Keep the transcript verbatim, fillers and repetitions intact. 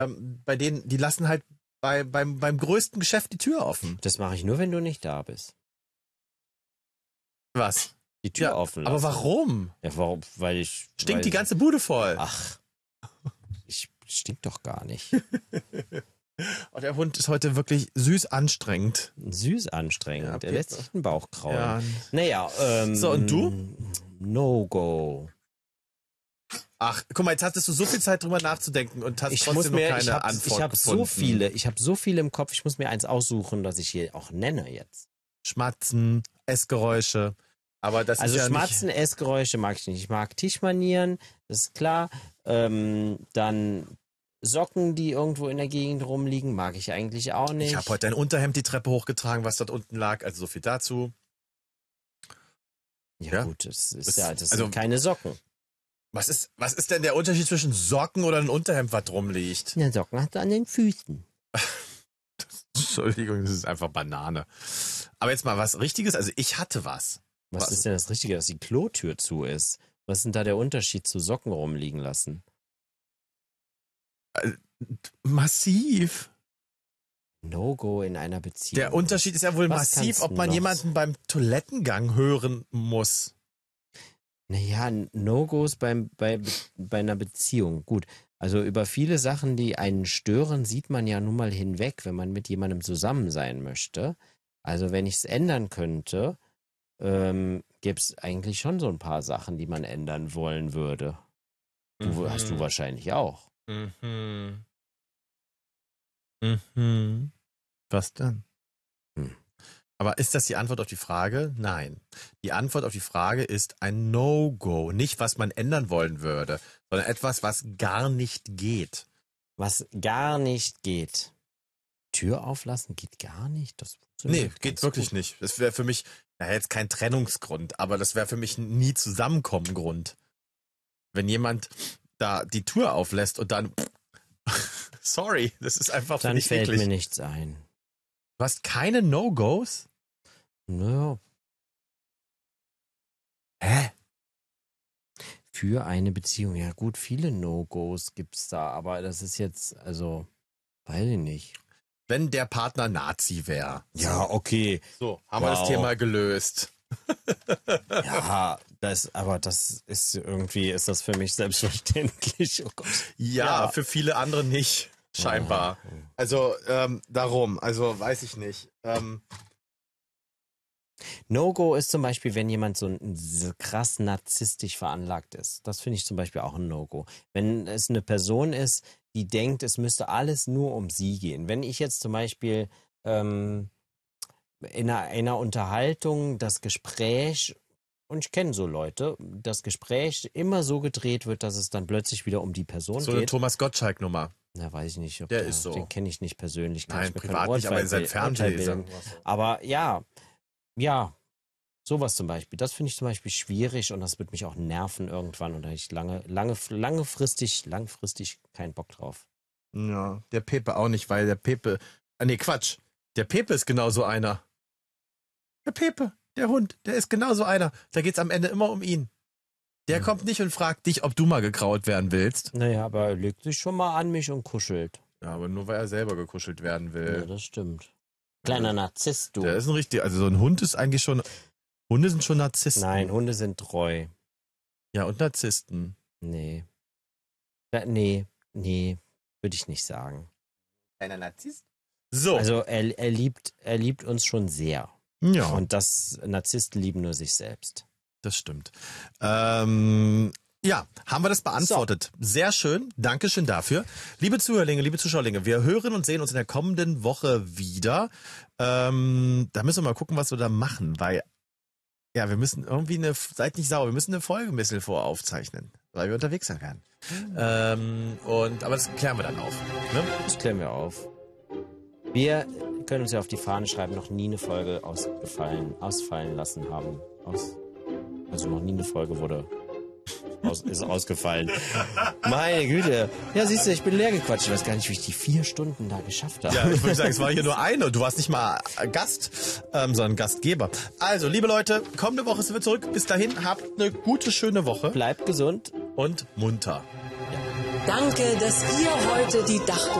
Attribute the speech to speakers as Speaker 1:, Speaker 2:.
Speaker 1: ähm, bei denen, die lassen halt bei, beim, beim größten Geschäft die Tür offen.
Speaker 2: Das mache ich nur, wenn du nicht da bist.
Speaker 1: Was?
Speaker 2: Die Tür
Speaker 1: Ja,
Speaker 2: offen lassen.
Speaker 1: aber warum?
Speaker 2: Ja, warum? Weil ich...
Speaker 1: Stinkt
Speaker 2: weil
Speaker 1: die ganze Bude voll.
Speaker 2: Ach, ich stink doch gar nicht.
Speaker 1: Oh, der Hund ist heute wirklich süß anstrengend.
Speaker 2: Süß anstrengend.
Speaker 1: Ja,
Speaker 2: Der lässt sich den Bauch kraulen.
Speaker 1: Ja.
Speaker 2: Naja, ähm...
Speaker 1: So, und du?
Speaker 2: No go.
Speaker 1: Ach, guck mal, jetzt hattest du so viel Zeit drüber nachzudenken und hast
Speaker 2: Ich
Speaker 1: trotzdem
Speaker 2: muss mir,
Speaker 1: noch keine
Speaker 2: ich hab,
Speaker 1: Antwort
Speaker 2: ich hab
Speaker 1: gefunden.
Speaker 2: so viele, ich habe so viele im Kopf, ich muss mir eins aussuchen, das ich hier auch nenne jetzt.
Speaker 1: Schmatzen, Essgeräusche, aber das
Speaker 2: Also
Speaker 1: ist ja
Speaker 2: Schmatzen,
Speaker 1: nicht...
Speaker 2: Essgeräusche mag ich nicht. Ich mag Tischmanieren, das ist klar. Ähm, dann Socken, die irgendwo in der Gegend rumliegen, mag ich eigentlich auch nicht.
Speaker 1: Ich habe heute ein Unterhemd die Treppe hochgetragen, was dort unten lag, also so viel dazu.
Speaker 2: Ja,
Speaker 1: Ja.
Speaker 2: gut, das ist
Speaker 1: Das-
Speaker 2: ja, das
Speaker 1: also-
Speaker 2: sind keine Socken.
Speaker 1: Was ist, was ist denn der Unterschied zwischen Socken oder ein Unterhemd, was rumliegt?
Speaker 2: Ja, Socken hat er an den Füßen.
Speaker 1: Entschuldigung, das ist einfach Banane. Aber jetzt mal was Richtiges, also ich hatte was.
Speaker 2: Was,
Speaker 1: Was?
Speaker 2: ist denn das Richtige, dass die Klotür zu ist? Was ist denn da der Unterschied zu Socken rumliegen lassen?
Speaker 1: Massiv.
Speaker 2: No-Go in einer Beziehung.
Speaker 1: Der Unterschied ist ja wohl
Speaker 2: Was
Speaker 1: massiv,
Speaker 2: kannst
Speaker 1: ob man
Speaker 2: noch?
Speaker 1: jemanden beim Toilettengang hören muss.
Speaker 2: Naja, No-Gos beim, bei, bei einer Beziehung. Gut, also über viele Sachen, die einen stören, sieht man ja nun mal hinweg, wenn man mit jemandem zusammen sein möchte. Also wenn ich es ändern könnte, ähm, gäbe es eigentlich schon so ein paar Sachen, die man ändern wollen würde. Du,
Speaker 1: Mhm.
Speaker 2: Hast du wahrscheinlich auch.
Speaker 1: Mhm. Mhm. Was denn?
Speaker 2: Hm.
Speaker 1: Aber ist das die Antwort auf die Frage? Nein. Die Antwort auf die Frage ist ein No-Go. Nicht, was man ändern wollen würde, sondern etwas, was gar nicht geht.
Speaker 2: Was gar nicht geht. Tür auflassen geht gar nicht. Das
Speaker 1: Nee,
Speaker 2: funktioniert
Speaker 1: geht
Speaker 2: ganz
Speaker 1: wirklich
Speaker 2: gut.
Speaker 1: nicht. Das wäre für mich, naja, jetzt kein Trennungsgrund, aber das wäre für mich ein nie zusammenkommen Grund. Wenn jemand da die Tür auflässt und dann, sorry, das ist einfach für
Speaker 2: Dann
Speaker 1: mich
Speaker 2: fällt
Speaker 1: eklig.
Speaker 2: mir nichts ein.
Speaker 1: Du hast keine No-Gos?
Speaker 2: Naja,
Speaker 1: Hä?
Speaker 2: für eine Beziehung. Ja gut, viele No-Gos gibt's da, aber das ist jetzt, also, weiß ich nicht.
Speaker 1: Wenn der Partner Nazi wäre.
Speaker 2: okay.
Speaker 1: So, haben wir das
Speaker 2: Wow.
Speaker 1: Thema gelöst.
Speaker 2: Ja, das, aber das ist irgendwie, ist das für mich selbstverständlich. Oh Gott.
Speaker 1: Ja,
Speaker 2: Ja.
Speaker 1: für viele andere nicht, scheinbar. Also, ähm, darum, also weiß ich nicht. Ähm,
Speaker 2: No-Go ist zum Beispiel, wenn jemand so, ein, so krass narzisstisch veranlagt ist. Das finde ich zum Beispiel auch ein No-Go. Wenn es eine Person ist, die denkt, es müsste alles nur um sie gehen. Wenn ich jetzt zum Beispiel ähm, in, einer, in einer Unterhaltung das Gespräch, und ich kenne so Leute, das Gespräch immer so gedreht wird, dass es dann plötzlich wieder um die Person
Speaker 1: so eine
Speaker 2: geht.
Speaker 1: Thomas Gottschalk-Nummer.
Speaker 2: Na, weiß ich nicht. Ob
Speaker 1: Der ist so.
Speaker 2: Den kenne ich nicht persönlich. Kann
Speaker 1: Nein,
Speaker 2: ich mir kein
Speaker 1: privat nicht, aber
Speaker 2: Urteil
Speaker 1: in seinem
Speaker 2: bil-
Speaker 1: Fernsehen.
Speaker 2: Urteil bilden. Aber ja, ja, sowas zum Beispiel. Das finde ich zum Beispiel schwierig und das wird mich auch nerven irgendwann und da habe ich lange, lange, langefristig, langfristig keinen Bock drauf.
Speaker 1: Ja, der Pepe auch nicht, weil der Pepe, ah, nee, Quatsch. Der Pepe ist genauso einer. Der Pepe, der Hund, der ist genauso einer. Da geht's am Ende immer um ihn. Der
Speaker 2: Hm.
Speaker 1: kommt nicht und fragt dich, ob du mal gekraut werden willst.
Speaker 2: Naja, aber er legt sich schon mal an mich und kuschelt.
Speaker 1: Ja, aber nur weil er selber gekuschelt werden
Speaker 2: Ja,
Speaker 1: will.
Speaker 2: das stimmt. Kleiner Narzisst, du.
Speaker 1: Der ist ein richtig, also so ein Hund ist eigentlich schon, Hunde sind schon Narzissten.
Speaker 2: Nein, Hunde sind treu.
Speaker 1: Ja, und Narzissten.
Speaker 2: Nee. Ja, nee, nee, würde ich nicht sagen.
Speaker 1: Kleiner Narzisst? So.
Speaker 2: Also er, er liebt, er liebt uns schon sehr.
Speaker 1: ja.
Speaker 2: Und das Narzissten lieben nur sich selbst.
Speaker 1: Das stimmt. Ähm, ja, haben wir das beantwortet. Sehr schön. Dankeschön dafür. Liebe Zuhörlinge, liebe Zuschauerlinge, wir hören und sehen uns in der kommenden Woche wieder. Ähm, da müssen wir mal gucken, was wir da machen, weil ja, wir müssen irgendwie eine, seid nicht sauer, wir müssen eine Folge ein bisschen voraufzeichnen, weil wir unterwegs sein werden. Mhm. Ähm, und, aber das klären wir dann auf. Ne?
Speaker 2: Das klären wir auf. Wir können uns ja auf die Fahne schreiben, noch nie eine Folge ausgefallen, ausfallen lassen haben. Aus, also noch nie eine Folge wurde aus, ist ausgefallen. Meine Güte. Ja, siehst du, ich bin leer gequatscht. Ich weiß gar nicht, wie ich die vier Stunden da geschafft habe.
Speaker 1: Ja, ich würde sagen, es war hier nur eine. Du warst nicht mal Gast, ähm, sondern Gastgeber. Also, liebe Leute, kommende Woche sind wir zurück. Bis dahin, habt eine gute, schöne Woche.
Speaker 2: Bleibt gesund.
Speaker 1: Und munter.
Speaker 2: Ja.
Speaker 3: Danke, dass ihr heute die Dachboden